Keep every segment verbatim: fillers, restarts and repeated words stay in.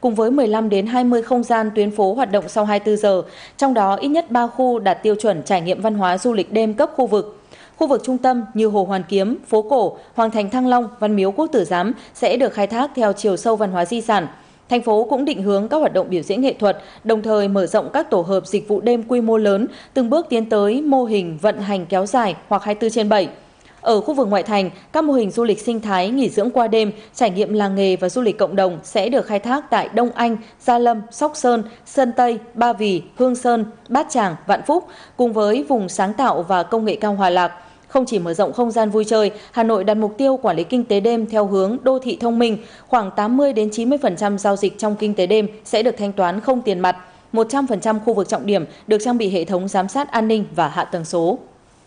cùng với mười lăm đến hai mươi không gian tuyến phố hoạt động sau hai mươi tư giờ, trong đó ít nhất ba khu đạt tiêu chuẩn trải nghiệm văn hóa du lịch đêm cấp khu vực. Khu vực trung tâm như Hồ Hoàn Kiếm, Phố Cổ, Hoàng Thành Thăng Long, Văn Miếu Quốc Tử Giám sẽ được khai thác theo chiều sâu văn hóa di sản. Thành phố cũng định hướng các hoạt động biểu diễn nghệ thuật, đồng thời mở rộng các tổ hợp dịch vụ đêm quy mô lớn, từng bước tiến tới mô hình vận hành kéo dài hoặc hai mươi tư trên bảy. Ở khu vực ngoại thành, các mô hình du lịch sinh thái, nghỉ dưỡng qua đêm, trải nghiệm làng nghề và du lịch cộng đồng sẽ được khai thác tại Đông Anh, Gia Lâm, Sóc Sơn, Sơn Tây, Ba Vì, Hương Sơn, Bát Tràng, Vạn Phúc, cùng với vùng sáng tạo và công nghệ cao Hòa Lạc. Không chỉ mở rộng không gian vui chơi, Hà Nội đặt mục tiêu quản lý kinh tế đêm theo hướng đô thị thông minh, khoảng tám mươi đến chín mươi phần trăm giao dịch trong kinh tế đêm sẽ được thanh toán không tiền mặt, một trăm phần trăm khu vực trọng điểm được trang bị hệ thống giám sát an ninh và hạ tầng số.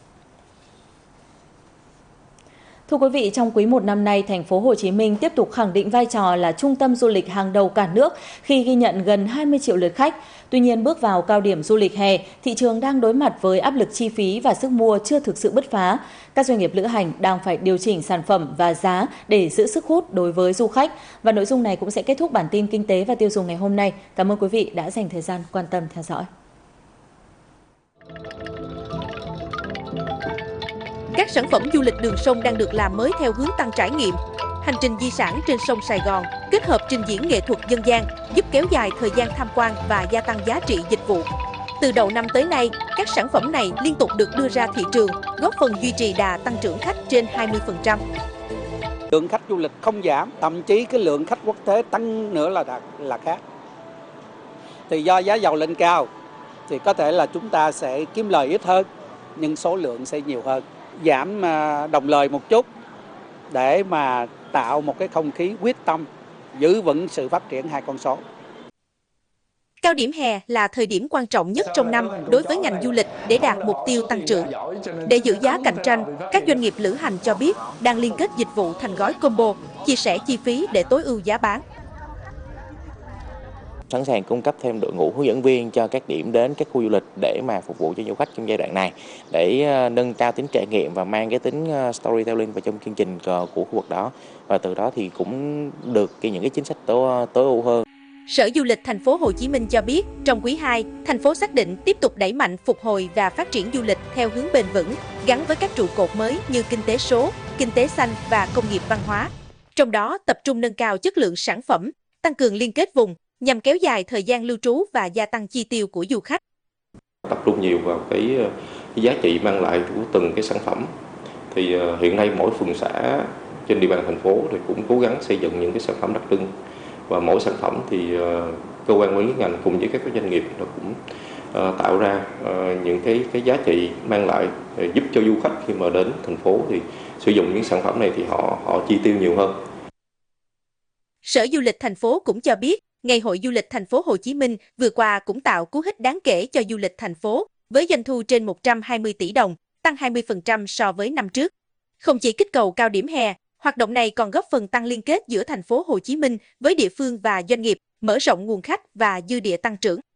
Thưa quý vị, trong quý một năm nay, thành phố Hồ Chí Minh tiếp tục khẳng định vai trò là trung tâm du lịch hàng đầu cả nước khi ghi nhận gần hai mươi triệu lượt khách. Tuy nhiên, bước vào cao điểm du lịch hè, thị trường đang đối mặt với áp lực chi phí và sức mua chưa thực sự bứt phá. Các doanh nghiệp lữ hành đang phải điều chỉnh sản phẩm và giá để giữ sức hút đối với du khách. Và nội dung này cũng sẽ kết thúc bản tin kinh tế và tiêu dùng ngày hôm nay. Cảm ơn quý vị đã dành thời gian quan tâm theo dõi. Các sản phẩm du lịch đường sông đang được làm mới theo hướng tăng trải nghiệm. Hành trình di sản trên sông Sài Gòn kết hợp trình diễn nghệ thuật dân gian giúp kéo dài thời gian tham quan và gia tăng giá trị dịch vụ. Từ đầu năm tới nay, các sản phẩm này liên tục được đưa ra thị trường, góp phần duy trì đà tăng trưởng khách trên hai mươi phần trăm. Lượng khách du lịch không giảm, thậm chí cái lượng khách quốc tế tăng nữa là là khác. Thì do giá dầu lên cao thì có thể là chúng ta sẽ kiếm lời ít hơn, nhưng số lượng sẽ nhiều hơn. Giảm đồng lời một chút để mà tạo một cái không khí quyết tâm giữ vững sự phát triển hai con số. Cao điểm hè là thời điểm quan trọng nhất trong năm đối với ngành du lịch để đạt mục tiêu tăng trưởng. Để giữ giá cạnh tranh, các doanh nghiệp lữ hành cho biết đang liên kết dịch vụ thành gói combo, chia sẻ chi phí để tối ưu giá bán. Sẵn sàng cung cấp thêm đội ngũ hướng dẫn viên cho các điểm đến các khu du lịch để mà phục vụ cho du khách trong giai đoạn này, để nâng cao tính trải nghiệm và mang cái tính storytelling vào trong chương trình của khu vực đó, và từ đó thì cũng được những cái chính sách tối tối ưu hơn. Sở Du lịch thành phố Hồ Chí Minh cho biết, trong quý hai, thành phố xác định tiếp tục đẩy mạnh phục hồi và phát triển du lịch theo hướng bền vững, gắn với các trụ cột mới như kinh tế số, kinh tế xanh và công nghiệp văn hóa. Trong đó, tập trung nâng cao chất lượng sản phẩm, tăng cường liên kết vùng, nhằm kéo dài thời gian lưu trú và gia tăng chi tiêu của du khách. Tập trung nhiều vào cái, cái giá trị mang lại của từng cái sản phẩm. Thì uh, hiện nay mỗi phường xã trên địa bàn thành phố thì cũng cố gắng xây dựng những cái sản phẩm đặc trưng, và mỗi sản phẩm thì uh, cơ quan quản lý ngành cùng với các doanh nghiệp nó cũng uh, tạo ra uh, những cái cái giá trị mang lại uh, giúp cho du khách khi mà đến thành phố thì sử dụng những sản phẩm này thì họ họ chi tiêu nhiều hơn. Sở Du lịch thành phố cũng cho biết, Ngày hội du lịch thành phố Hồ Chí Minh vừa qua cũng tạo cú hích đáng kể cho du lịch thành phố, với doanh thu trên một trăm hai mươi tỷ đồng, tăng hai mươi phần trăm so với năm trước. Không chỉ kích cầu cao điểm hè, hoạt động này còn góp phần tăng liên kết giữa thành phố Hồ Chí Minh với địa phương và doanh nghiệp, mở rộng nguồn khách và dư địa tăng trưởng.